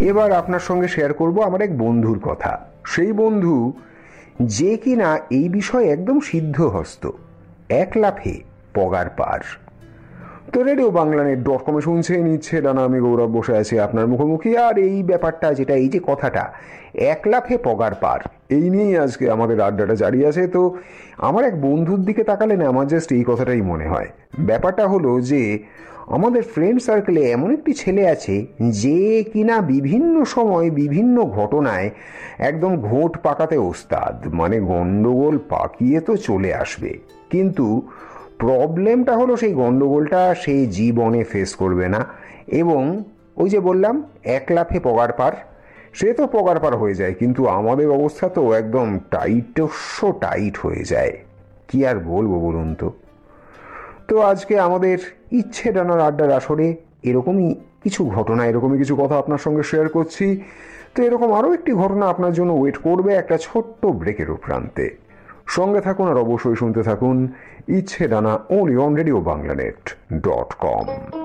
এবার আপনার সঙ্গে শেয়ার করব আমার এক বন্ধুর কথা। সেই বন্ধু যে কিনা এই বিষয়ে একদম সিদ্ধহস্ত, এক লাফে পগার পার। তো রেডিও বাংলানেট.com শুনছেন ইচ্ছে ডানা, আমি গৌরব বসে আছি আপনার মুখোমুখি। আর এই ব্যাপারটা যেটা, এই যে কথাটা এক লাফে পগার পার, এই নিয়েই আজকে আমাদের আড্ডাটা জারি আছে। তো আমার এক বন্ধুর দিকে তাকালে না আমার জাস্ট এই কথাটাই মনে হয়। ব্যাপারটা হলো যে আমাদের ফ্রেন্ড সার্কেলে এমন একটি ছেলে আছে যে কিনা বিভিন্ন সময় বিভিন্ন ঘটনায় একদম ঘোট পাকাতে ওস্তাদ, মানে গন্ডগোল পাকিয়ে তো চলে আসবে, কিন্তু প্রবলেমটা হলো সেই গন্ডগোলটা সে জীবনে ফেস করবে না। এবং ওই যে বললাম এক লাফে পগার পার, সে তো পগার পার হয়ে যায়, কিন্তু আমাদের অবস্থা তো একদম টাইট হয়ে যায়। কি আর বলবো বলুন তো। তো আজকে আমাদের ইচ্ছে ডানার আড্ডার আসরে এরকমই কিছু ঘটনা, এরকমই কিছু কথা আপনার সঙ্গে শেয়ার করছি। তো এরকম আরও একটি ঘটনা আপনার জন্য ওয়েট করবে একটা ছোট্ট ব্রেকের প্রান্তে। সঙ্গে থাকুন আর অবশ্যই শুনতে থাকুন ইচ্ছে ডানা, only on রেডিও বাংলানেট.com।